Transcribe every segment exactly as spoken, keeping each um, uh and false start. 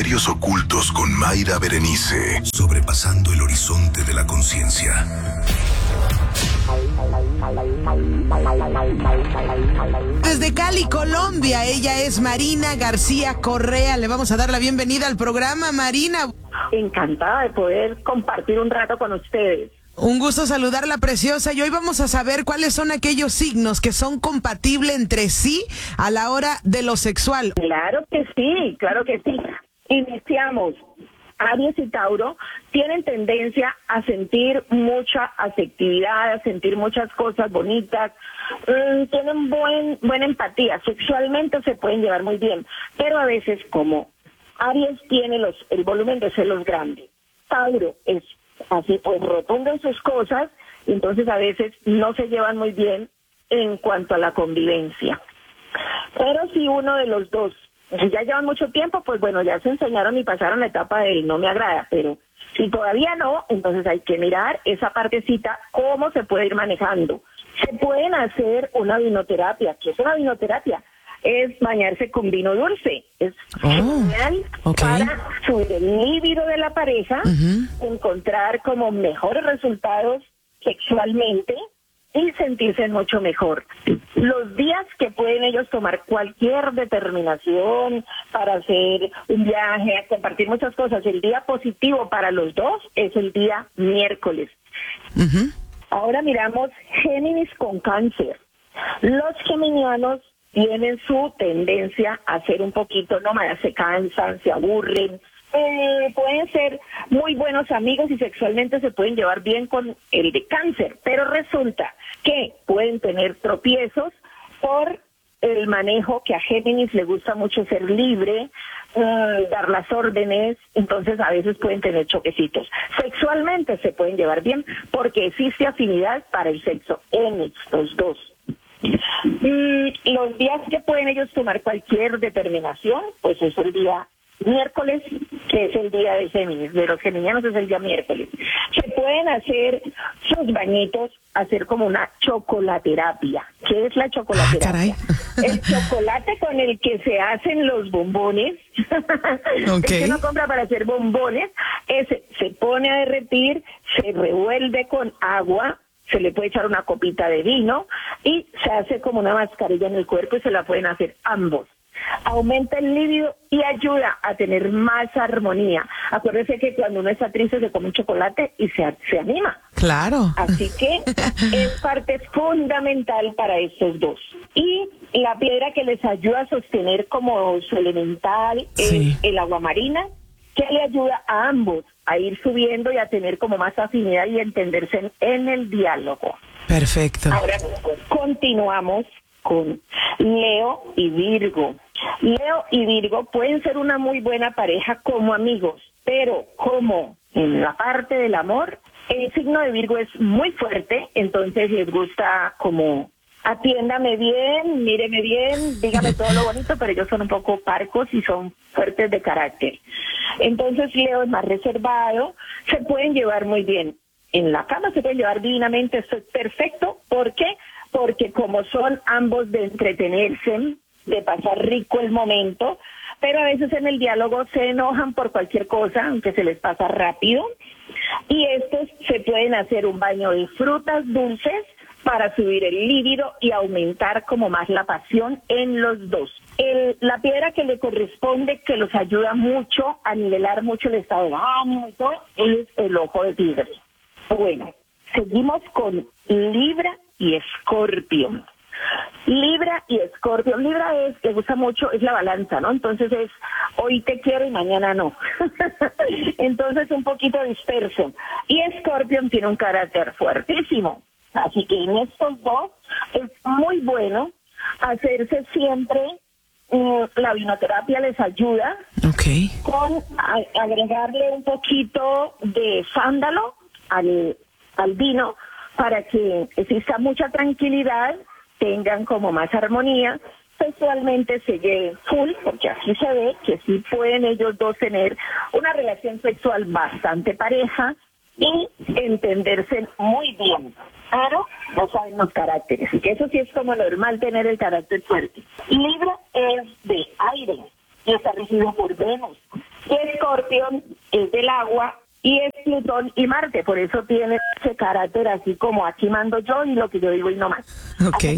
Misterios ocultos con Mayra Berenice. Sobrepasando el horizonte de la conciencia. Desde Cali, Colombia, ella es Marina García Correa. Le vamos a dar la bienvenida al programa, Marina. Encantada de poder compartir un rato con ustedes. Un gusto saludarla, preciosa. Y hoy vamos a saber cuáles son aquellos signos que son compatibles entre sí a la hora de lo sexual. Claro que sí, claro que sí. Iniciamos. Aries y Tauro tienen tendencia a sentir mucha afectividad, a sentir muchas cosas bonitas, mm, tienen buen, buena empatía, sexualmente se pueden llevar muy bien, pero a veces como Aries tiene los, el volumen de celos grande, Tauro es así pues rotundo en sus cosas, entonces a veces no se llevan muy bien en cuanto a la convivencia. Pero si uno de los dos, si ya llevan mucho tiempo, pues bueno, ya se enseñaron y pasaron la etapa del no me agrada, pero si todavía no, entonces hay que mirar esa partecita, cómo se puede ir manejando. Se pueden hacer una vinoterapia. ¿Qué es una vinoterapia? Es bañarse con vino dulce. Es oh, genial okay. para subir el líbido de la pareja, uh-huh. encontrar como mejores resultados sexualmente y sentirse mucho mejor. Los días que pueden ellos tomar cualquier determinación para hacer un viaje, compartir muchas cosas, el día positivo para los dos es el día miércoles. Uh-huh. Ahora miramos Géminis con Cáncer. Los geminianos tienen su tendencia a ser un poquito nómadas, se cansan, se aburren, eh, pueden ser muy buenos amigos y sexualmente se pueden llevar bien con el de Cáncer, pero resulta que pueden tener tropiezos por el manejo, que a Géminis le gusta mucho ser libre, uh, dar las órdenes, entonces a veces pueden tener choquecitos. Sexualmente se pueden llevar bien porque existe afinidad para el sexo en los dos. Mm, los días que pueden ellos tomar cualquier determinación, pues es el día miércoles, que es el día de Géminis, de los geminianos es el día miércoles. Se pueden hacer sus bañitos, hacer como una chocolaterapia. ¿Qué es la chocolaterapia? Ah, caray. El chocolate con el que se hacen los bombones, okay. el que uno compra para hacer bombones, ese se pone a derretir, se revuelve con agua, se le puede echar una copita de vino y se hace como una mascarilla en el cuerpo y se la pueden hacer ambos. Aumenta el líbido y ayuda a tener más armonía. Acuérdense que cuando uno está triste se come un chocolate y se, se anima. Claro. Así que es parte fundamental para estos dos. Y la piedra que les ayuda a sostener como su elemental sí. es el agua marina, que le ayuda a ambos a ir subiendo y a tener como más afinidad y entenderse en, en el diálogo. Perfecto. Ahora continuamos con Leo y Virgo. Leo y Virgo pueden ser una muy buena pareja como amigos, pero como en la parte del amor, el signo de Virgo es muy fuerte, entonces les gusta como atiéndame bien, míreme bien, dígame todo lo bonito, pero ellos son un poco parcos y son fuertes de carácter. Entonces Leo es más reservado, se pueden llevar muy bien. En la cama se pueden llevar divinamente, esto es perfecto. ¿Por qué? Porque como son ambos de entretenerse, de pasar rico el momento, pero a veces en el diálogo se enojan por cualquier cosa, aunque se les pasa rápido, y estos se pueden hacer un baño de frutas dulces para subir el líbido y aumentar como más la pasión en los dos. El, la piedra que le corresponde, que los ayuda mucho a nivelar mucho el estado de ánimo y todo, es el ojo de tigre. Bueno, seguimos con Libra y Escorpio. Libra y Escorpio. Libra es, le gusta mucho, es la balanza, ¿no? Entonces es, hoy te quiero y mañana no. Entonces un poquito disperso. Y Escorpio tiene un carácter fuertísimo. Así que en estos dos es muy bueno hacerse siempre, eh, la vinoterapia les ayuda okay. con a, agregarle un poquito de sándalo al, al vino para que exista mucha tranquilidad, tengan como más armonía, sexualmente se lleven full, porque así se ve que sí pueden ellos dos tener una relación sexual bastante pareja y entenderse muy bien. Claro, no saben los caracteres, y que eso sí es como normal tener el carácter fuerte. Libra es de aire y está regido por Venus. Y Escorpio es del agua y es Plutón y Marte, por eso tiene ese carácter así como aquí mando yo y lo que yo digo y no más. Okay.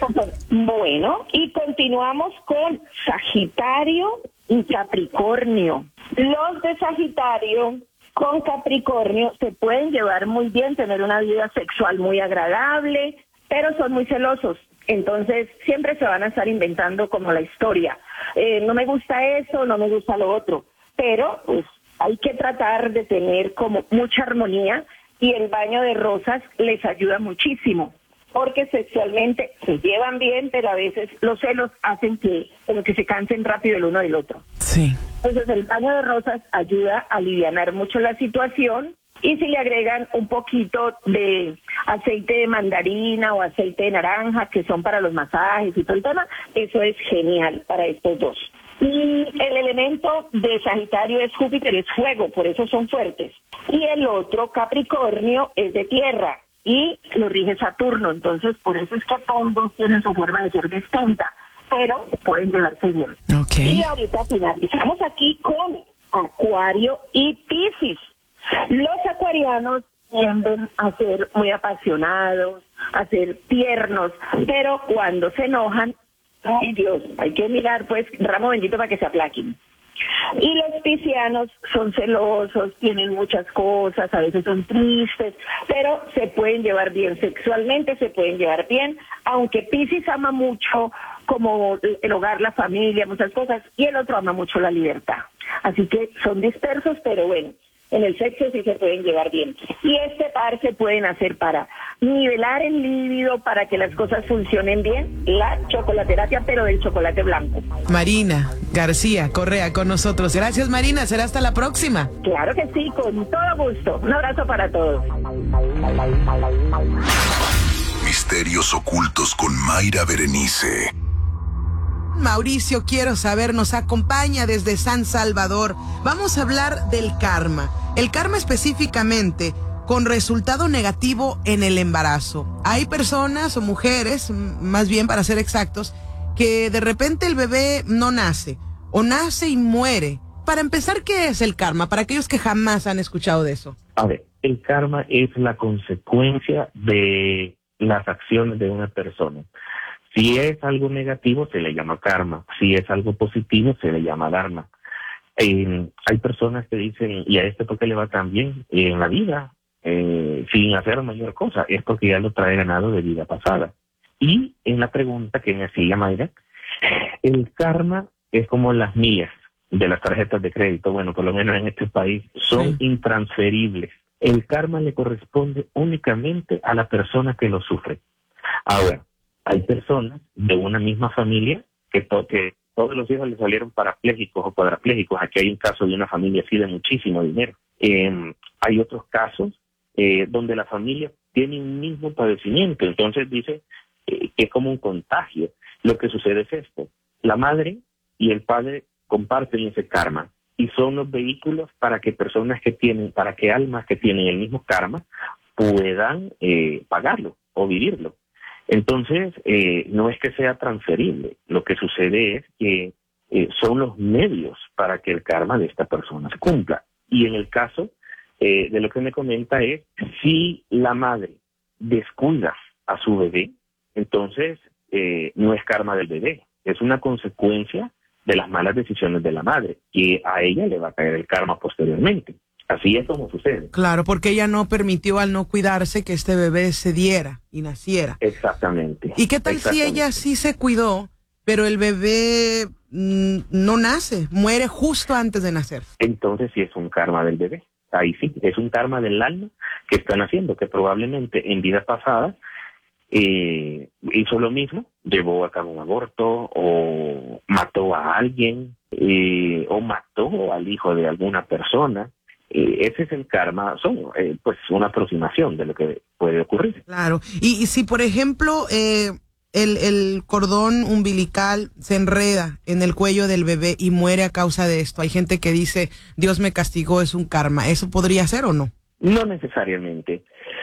Bueno, y continuamos con Sagitario y Capricornio. Los de Sagitario con Capricornio se pueden llevar muy bien, tener una vida sexual muy agradable, pero son muy celosos. Entonces siempre se van a estar inventando como la historia. Eh, no me gusta eso, no me gusta lo otro, pero pues hay que tratar de tener como mucha armonía y el baño de rosas les ayuda muchísimo, porque sexualmente se llevan bien, pero a veces los celos hacen que como que se cansen rápido el uno del otro. Sí. Entonces el baño de rosas ayuda a alivianar mucho la situación y si le agregan un poquito de aceite de mandarina o aceite de naranja, que son para los masajes y todo el tema, eso es genial para estos dos. Y el elemento de Sagitario es Júpiter, es fuego, por eso son fuertes. Y el otro, Capricornio, es de tierra y lo rige Saturno, entonces por eso es que todos tienen su forma de ser distinta, pero pueden llevarse bien. Okay. Y ahorita finalizamos aquí con Acuario y Piscis. Los acuarianos tienden a ser muy apasionados, a ser tiernos, pero cuando se enojan, ay Dios, hay que mirar pues ramo bendito para que se aplaquen. Y los piscianos son celosos, tienen muchas cosas, a veces son tristes, pero se pueden llevar bien sexualmente, se pueden llevar bien, aunque Piscis ama mucho como el hogar, la familia, muchas cosas, y el otro ama mucho la libertad. Así que son dispersos, pero bueno, en el sexo sí se pueden llevar bien. Y este par se pueden hacer para nivelar el líbido, para que las cosas funcionen bien, la chocolaterapia, pero del chocolate blanco. Marina García Correa con nosotros. Gracias, Marina. Será hasta la próxima. Claro que sí, con todo gusto. Un abrazo para todos. Misterios ocultos con Mayra Berenice. Mauricio, quiero saber, nos acompaña desde San Salvador. Vamos a hablar del karma. El karma específicamente con resultado negativo en el embarazo. Hay personas o mujeres, más bien para ser exactos, que de repente el bebé no nace o nace y muere. Para empezar, ¿qué es el karma? Para aquellos que jamás han escuchado de eso. A ver, el karma es la consecuencia de las acciones de una persona. Si es algo negativo, se le llama karma. Si es algo positivo, se le llama dharma. Eh, hay personas que dicen, ¿y a este por qué le va tan bien en la vida? Eh, sin hacer mayor cosa. Es porque ya lo trae ganado de vida pasada. Y en la pregunta que me hacía Mayra, el karma es como las millas de las tarjetas de crédito. Bueno, por lo menos en este país son sí. intransferibles. El karma le corresponde únicamente a la persona que lo sufre. Ahora, hay personas de una misma familia que, to que todos los hijos le salieron parapléjicos o cuadraplégicos. Aquí hay un caso de una familia así de muchísimo dinero. Eh, hay otros casos eh, donde la familia tiene un mismo padecimiento. Entonces dice eh, que es como un contagio. Lo que sucede es esto. La madre y el padre comparten ese karma y son los vehículos para que personas que tienen, para que almas que tienen el mismo karma puedan eh, pagarlo o vivirlo. Entonces, eh, no es que sea transferible, lo que sucede es que eh, son los medios para que el karma de esta persona se cumpla. Y en el caso eh, de lo que me comenta es, si la madre descuida a su bebé, entonces eh, no es karma del bebé, es una consecuencia de las malas decisiones de la madre, que a ella le va a caer el karma posteriormente. Así es como sucede. Claro, porque ella no permitió al no cuidarse que este bebé se diera y naciera. Exactamente. ¿Y qué tal si ella sí se cuidó, pero el bebé mmm, no nace, muere justo antes de nacer? Entonces sí es un karma del bebé. Ahí sí, es un karma del alma que están haciendo, que probablemente en vidas pasadas eh, hizo lo mismo, llevó a cabo un aborto o mató a alguien eh, o mató al hijo de alguna persona. Eh, ese es el karma, son eh, pues una aproximación de lo que puede ocurrir. Claro, y, y si por ejemplo eh, el, el cordón umbilical se enreda en el cuello del bebé y muere a causa de esto, hay gente que dice, Dios me castigó, es un karma, ¿eso podría ser o no? No necesariamente.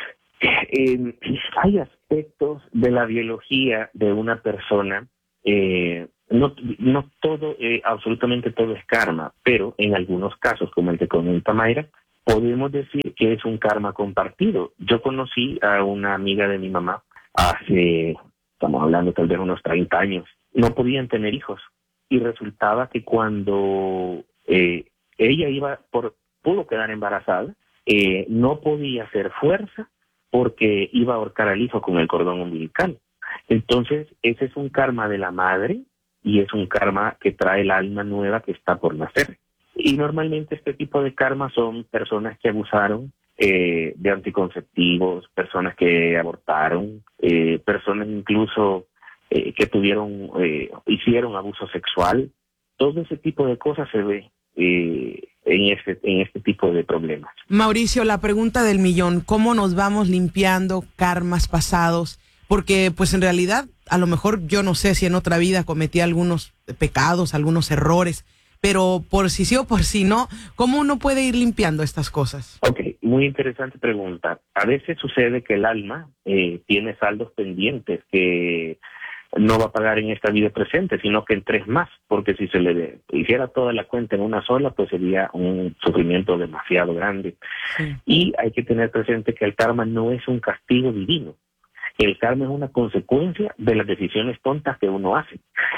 Eh, hay aspectos de la biología de una persona, eh, no, no todo, eh, absolutamente todo es karma, pero en algunos casos, como el que comenta Mayra, podemos decir que es un karma compartido. Yo conocí a una amiga de mi mamá hace, estamos hablando tal vez unos treinta años, no podían tener hijos y resultaba que cuando eh, ella iba por, pudo quedar embarazada, eh, no podía hacer fuerza porque iba a ahorcar al hijo con el cordón umbilical. Entonces, ese es un karma de la madre y es un karma que trae el alma nueva que está por nacer. Y normalmente este tipo de karma son personas que abusaron eh, de anticonceptivos, personas que abortaron, eh, personas incluso eh, que tuvieron, eh, hicieron abuso sexual. Todo ese tipo de cosas se ve eh, en este, en este tipo de problemas. Mauricio, la pregunta del millón, ¿cómo nos vamos limpiando karmas pasados? Porque pues en realidad, a lo mejor yo no sé si en otra vida cometí algunos pecados, algunos errores, pero por si sí o por si no, ¿cómo uno puede ir limpiando estas cosas? Ok, muy interesante pregunta. A veces sucede que el alma eh, tiene saldos pendientes que no va a pagar en esta vida presente, sino que en tres más, porque si se le hiciera toda la cuenta en una sola, pues sería un sufrimiento demasiado grande. Sí. Y hay que tener presente que el karma no es un castigo divino. El karma es una consecuencia de las decisiones tontas que uno hace.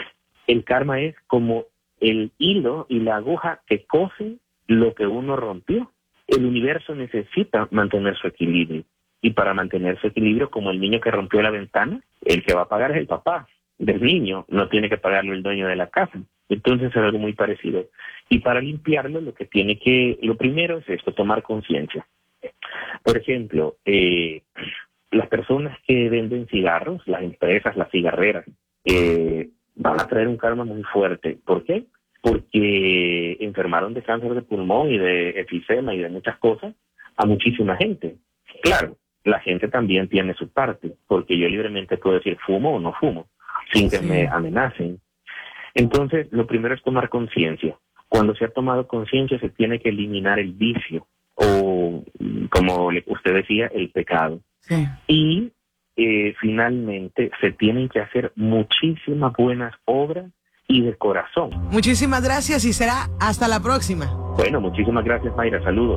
El karma es como el hilo y la aguja que cosen lo que uno rompió. El universo necesita mantener su equilibrio. Y para mantener su equilibrio, como el niño que rompió la ventana, el que va a pagar es el papá del niño, no tiene que pagarlo el dueño de la casa. Entonces es algo muy parecido. Y para limpiarlo, lo que tiene que, lo primero es esto, tomar conciencia. Por ejemplo, eh, las personas que venden cigarros, las empresas, las cigarreras, eh, van a traer un karma muy fuerte. ¿Por qué? Porque enfermaron de cáncer de pulmón y de efisema y de muchas cosas a muchísima gente. Claro, la gente también tiene su parte, porque yo libremente puedo decir fumo o no fumo, sin que sí. me amenacen. Entonces, lo primero es tomar conciencia. Cuando se ha tomado conciencia, se tiene que eliminar el vicio, o como usted decía, el pecado. Sí. Y eh, finalmente se tienen que hacer muchísimas buenas obras y de corazón. Muchísimas gracias y será hasta la próxima. Bueno, muchísimas gracias, Mayra. Saludos.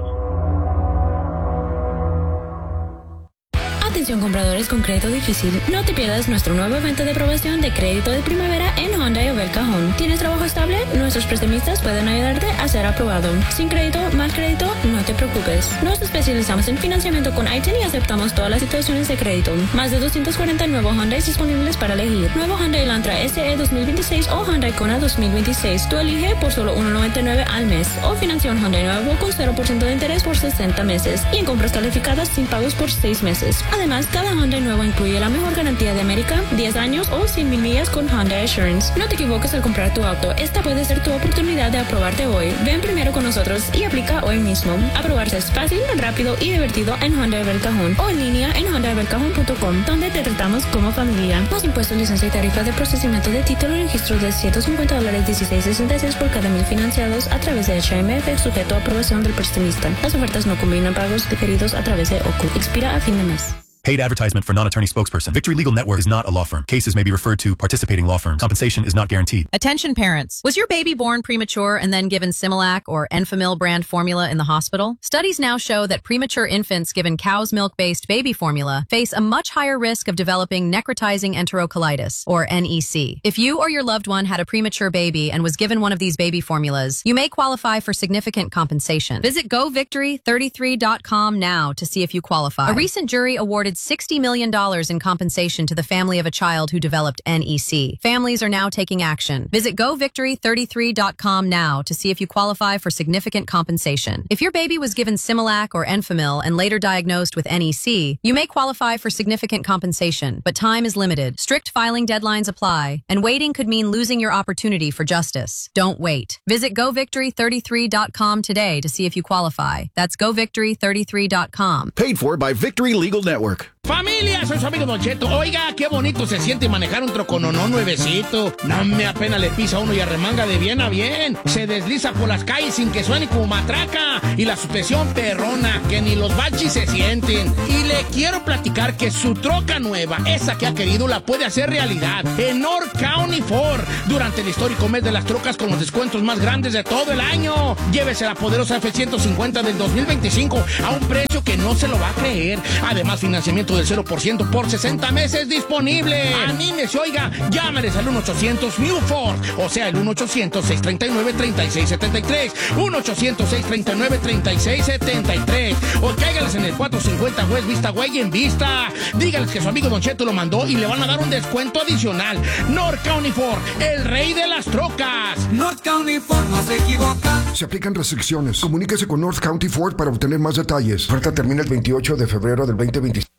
Atención compradores con crédito difícil, no te pierdas nuestro nuevo evento de aprobación de crédito de primavera en Hyundai Obel Cajón. ¿Tienes trabajo estable? Nuestros prestamistas pueden ayudarte a ser aprobado. Sin crédito, mal crédito, no te preocupes. Nos especializamos en financiamiento con I T N y aceptamos todas las situaciones de crédito. Más de doscientos cuarenta nuevos Hyundai disponibles para elegir. Nuevo Hyundai Elantra S E dos mil veintiséis o Hyundai Kona dos mil veintiséis. Tú elige por solo uno noventa y nueve al mes. O financia un Hyundai nuevo con cero por ciento de interés por sesenta meses. Y en compras calificadas sin pagos por seis meses. Además, cada Hyundai nuevo incluye la mejor garantía de América, diez años o cien mil millas con Hyundai Assurance. No te equivoques al comprar tu auto. Esta puede ser tu oportunidad de aprobarte hoy. Ven primero con nosotros y aplica hoy mismo. Aprobarse es fácil, rápido y divertido en Hyundai Obel Cajón o en línea en hyundai obel cajón punto com, donde te tratamos como familia. Los impuestos, licencia y tarifa de procesamiento de título y registro de ciento cincuenta dólares dieciséis sesenta y seis por cada mil financiados a través de H M F, sujeto a aprobación del prestamista. Las ofertas no combinan pagos diferidos a través de O C U. Expira a fin de mes. Paid advertisement for non-attorney spokesperson. Victory Legal Network is not a law firm. Cases may be referred to participating law firms. Compensation is not guaranteed. Attention parents. Was your baby born premature and then given Similac or Enfamil brand formula in the hospital? Studies now show that premature infants given cow's milk-based baby formula face a much higher risk of developing necrotizing enterocolitis, or N E C. If you or your loved one had a premature baby and was given one of these baby formulas, you may qualify for significant compensation. Visit go victory thirty-three dot com now to see if you qualify. A recent jury awarded sixty million dollars in compensation to the family of a child who developed N E C. Families are now taking action. Visit go victory thirty-three dot com now to see if you qualify for significant compensation. If your baby was given Similac or Enfamil and later diagnosed with N E C, you may qualify for significant compensation, but time is limited. Strict filing deadlines apply, and waiting could mean losing your opportunity for justice. Don't wait. Visit go victory thirty-three dot com today to see if you qualify. That's go victory thirty-three dot com. Paid for by Victory Legal Network. York. Familia, soy su amigo Don Cheto. Oiga, qué bonito se siente manejar un trocononón nuevecito. No me apenas le pisa uno y arremanga de bien a bien. Se desliza por las calles sin que suene como matraca. Y la suspensión perrona, que ni los baches se sienten. Y le quiero platicar que su troca nueva, esa que ha querido, la puede hacer realidad en North County Ford. Durante el histórico mes de las trocas con los descuentos más grandes de todo el año. Llévese la poderosa F ciento cincuenta del dos mil veinticinco a un precio que no se lo va a creer. Además, financiamiento del cero por ciento por sesenta meses disponible. Anímese, oiga, llámales al uno ochocientos New Ford, o sea, el uno ochocientos, seiscientos treinta y nueve, treinta y seis setenta y tres, uno ochocientos, seiscientos treinta y nueve, treinta y seis setenta y tres, o cáigales en el cuatrocientos cincuenta West Vista Way en Vista. Dígales que su amigo Don Cheto lo mandó y le van a dar un descuento adicional. North County Ford, el rey de las trocas. North County Ford no se equivoca. Se aplican restricciones. Comuníquese con North County Ford para obtener más detalles. Oferta termina el veintiocho de febrero del veinte veinticinco.